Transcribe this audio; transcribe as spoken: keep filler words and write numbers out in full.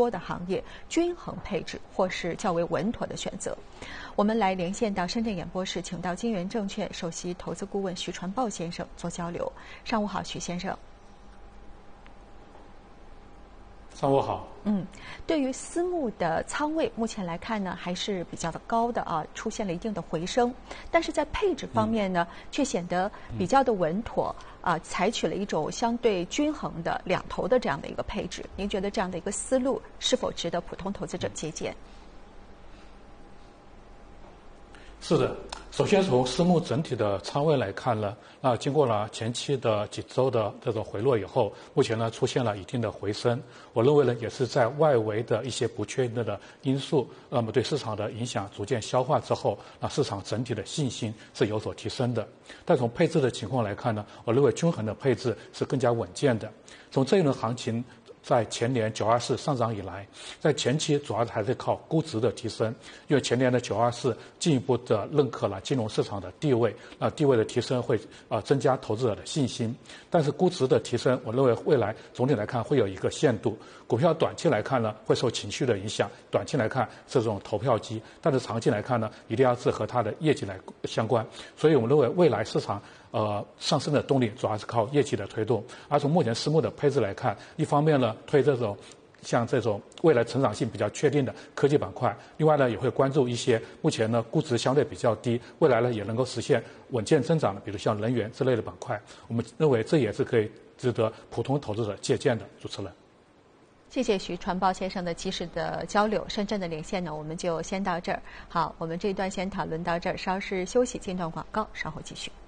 多的行业，均衡配置或是较为稳妥的选择。我们来连线到深圳演播室，请到金源证券首席投资顾问徐传豹先生做交流。上午好，徐先生。 上午好。 嗯，对于私募的仓位，目前来看呢，还是比较的高的啊，出现了一定的回升。但是在配置方面呢，嗯、却显得比较的稳妥啊，采取了一种相对均衡的两头的这样的一个配置。您觉得这样的一个思路是否值得普通投资者借鉴？ 是的，首先从私募整体的仓位来看呢，那经过了前期的几周的这种回落以后，目前呢出现了一定的回升。我认为呢，也是在外围的一些不确定的因素，那么对市场的影响逐渐消化之后，那市场整体的信心是有所提升的。但从配置的情况来看呢，我认为均衡的配置是更加稳健的。从这一轮行情，在前年九二四上涨以来，在前期主要还是靠估值的提升，因为前年的九二四进一步的认可了金融市场的地位，那地位的提升会呃增加投资者的信心。但是估值的提升，我认为未来总体来看会有一个限度。股票短期来看呢，会受情绪的影响，短期来看是这种投票机，但是长期来看呢，一定要是和它的业绩来相关。所以我们认为未来市场呃上升的动力主要是靠业绩的推动。而从目前私募的配置来看，一方面呢推这种像这种未来成长性比较确定的科技板块，另外呢也会关注一些目前呢估值相对比较低，未来呢也能够实现稳健增长的，比如像能源之类的板块。我们认为这也是可以值得普通投资者借鉴的。主持人， 谢谢徐传豹先生的及时的交流。深圳的连线呢，我们就先到这儿。好，我们这一段先讨论到这儿，稍事休息，间段广告，稍后继续。